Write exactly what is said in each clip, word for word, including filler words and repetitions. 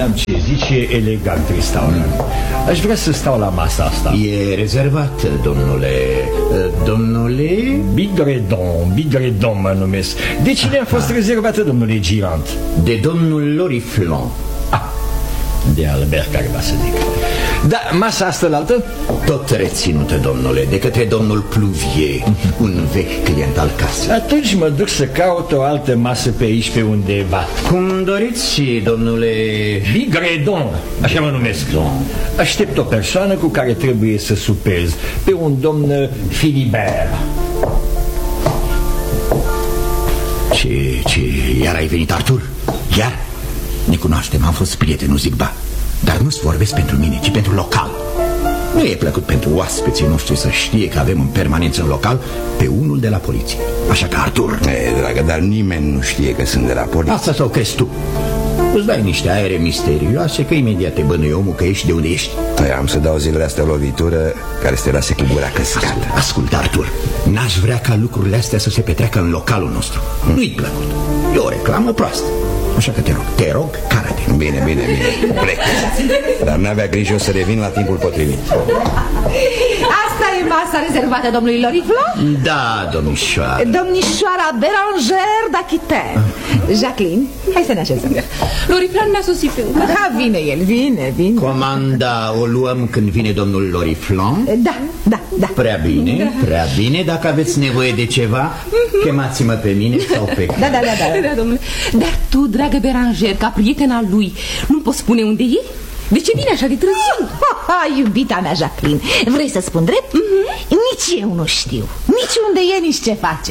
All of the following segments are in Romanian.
N-am ce zice, elegant restaurant. Aș vrea să stau la masa asta. E rezervat, domnule. Domnule? Bigredon, Bigredon mă numesc. De cine a fost rezervată, domnule Girant? De domnul Loriflan. Ah, de Albert care va să zic. Da, masa asta la altă? Tot reținută, domnule, de către domnul Pluvier, un vechi client al casei. Atunci mă duc să caut o altă masă pe aici, pe undeva. Cum doriți, domnule... Bigredon, așa mă numesc. Aștept o persoană cu care trebuie să supez, pe un domn Philibert. Ce, ce, iar ai venit, Artur? Iar? Ne cunoaștem, am fost prieteni, nu zic ba. Dar nu-ți vorbesc pentru mine, ci pentru local. Nu e plăcut pentru oaspeții noștri să știe că avem în permanență în local pe unul de la poliție. Așa că, Artur... E, dragă, dar nimeni nu știe că sunt de la poliție. Asta sau crezi tu? Îți dai niște aere misterioase că imediat te bănuie omul că ești de unde ești. Eu am să dau zilele astea o lovitură care să te lase cu gura căscată. Ascult, ascult, Artur. N-aș vrea ca lucrurile astea să se petreacă în localul nostru. hmm. Nu-i plăcut. E o reclamă proastă. Așa că te rog, te rog, cară-te. Bine, bine, bine, plec. Dar n-avea grijă să revin la timpul potrivit. Asta e masa rezervată domnului Loriflan? Da, domnișoară. Domnișoara Beranger d'Aquitaine. Jacqueline, hai să ne așezăm. Loriflan n-a sosit pe încă. Da, vine el, vine, vine. Comanda o luăm când vine domnul Loriflan? Da, da, da. Prea bine, da. prea bine. Dacă aveți nevoie de ceva, mm-hmm. chemați-mă pe mine sau pe... Da, da, da, da, da, domnule. Dar tu, dragă Beranger, ca prietena lui, nu poți spune unde e? De ce vine așa de târziu? Ha, iubita mea, Jacqueline, vrei să spun drept? Mm-hmm. Nici eu nu știu. Nici unde e, nici ce face.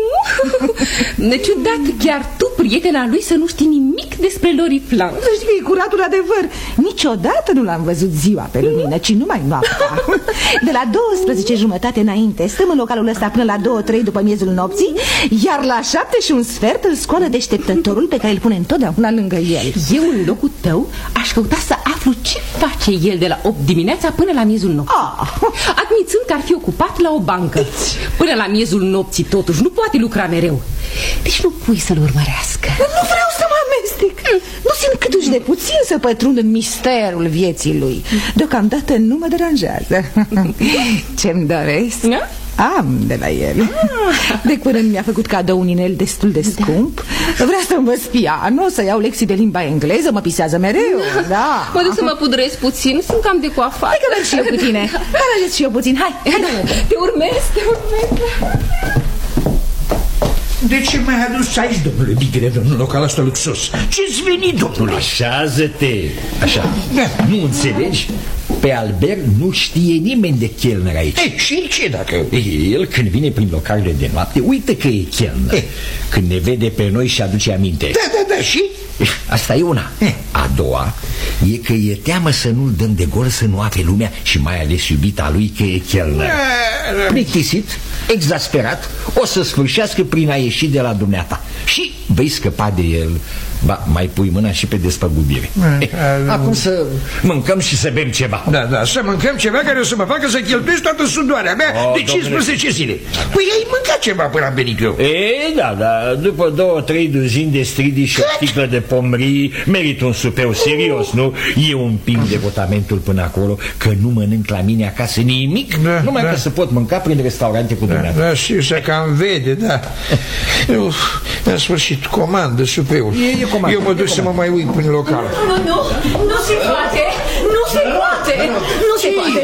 Nu. De ciudat, chiar tu, prietena lui, să nu știi nimic despre Loriflan. Să știi, curatul adevăr. Niciodată nu l-am văzut ziua pe lumină, ci numai noaptea. De la douăsprezece jumătate înainte stăm în localul ăsta până la două trei după miezul nopții, iar la șapte și un sfert îl scoală deșteptătorul pe care îl pune întotdeauna lângă el. Eu, în locul tău, aș căuta să aflu ce face el de la opt dimineața până la miezul nopții. Ah. Admițând că ar fi ocupat la o bancă. Până la miezul nopții, totuși, nu poate lucra mereu. Deci nu pui să-l urmărească. Nu vreau să mă amestec. Nu simt câtuși de puțin să pătrund în misterul vieții lui. Deocamdată nu mă deranjează. Ce-mi doresc? Da? Am de la el. De curând mi-a făcut cadou un inel destul de scump. Vrea să învăț piano, să iau lecții de limba engleză. Mă pisează mereu. Da. Mă duc să mă pudrez puțin, sunt cam de coafat. Hai că merg și eu cu tine. Hai, mergeți și eu puțin, hai, hai, hai. Te urmez, te urmez. De ce m-ai adus aici, domnule Bigredon, în locul ăsta luxos? Ce-ți veni, domnule? Așează-te. Așa, nu înțelegi? Pe Albert nu știe nimeni de chelner aici. E, și ce dacă... El când vine prin localele de noapte, uite că e chelner. E. Când ne vede pe noi și aduce aminte. Da, da, da, și? Asta e una. E. A doua e că e teamă să nu-l dăm de gol, să nu afle lumea și mai ales iubita lui că e chelner. Plictisit, exasperat, o să sfârșească prin a ieși de la dumneata. Și vei scăpa de el. Ba, mai pui mâna și pe despăgubire. eh, Acum să mâncăm și să bem ceva. Da, da, să mâncăm ceva care o să mă facă să cheltuiesc toată sudoarea mea oh, de cincisprezece zile. Păi ai mâncat ceva până am venit eu. E, da, da, după două, trei duzini de stridii și o sticlă de pomrii, merit un supeu serios, nu? E un pic de votamentul până acolo, că nu mănânc la mine acasă nimic, da, numai da. Că să pot mânca prin restaurante cu dumneavoastră. Da, da, și să cam vede, da. Eu, în sfârșit, comandă supeul. E, e comandă, eu mă duc să mă mai uit prin local. Nu, nu, nu se poate, nu se poate, nu se poate.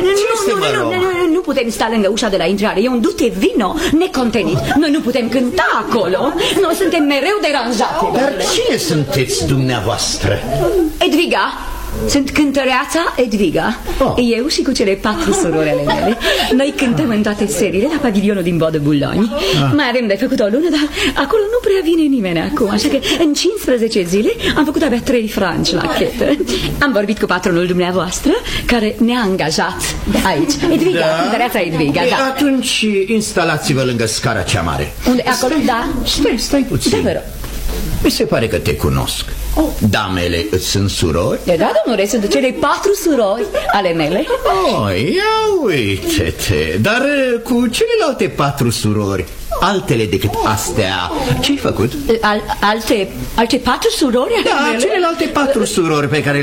Nu, nu, nu, nu putem sta lângă ușa de la intrare, e un dute vino necontenit. Noi nu putem cânta acolo, noi suntem mereu deranjate. Dar cine sunteți dumneavoastră? Edviga. Sunt cântăreața Edviga. oh. Eu și cu cele patru surori ale mele. Noi cântăm în toate seriile la pavilionul din Bois de Boulogne. ah. Mai avem de făcut o lună, dar acolo nu prea vine nimeni acum. Așa că în cincisprezece zile am făcut abia trei franci la chetă. Am vorbit cu patronul dumneavoastră, care ne-a angajat aici. Edviga, da. Cântăreața Edviga, e, da. Atunci instalați-vă lângă scara cea mare. Unde? Acolo? Stai, da. Stai, stai puțin. Da, vă rog. Mi se pare că te cunosc. oh. Damele îți sunt surori? Da, domnule, sunt cele patru surori ale mele. Oh, ia uite-te. Dar cu celelalte patru surori altele decât astea. Ce-ai făcut? Al, alte, alte patru surori ale Da, mele? celelalte patru surori pe care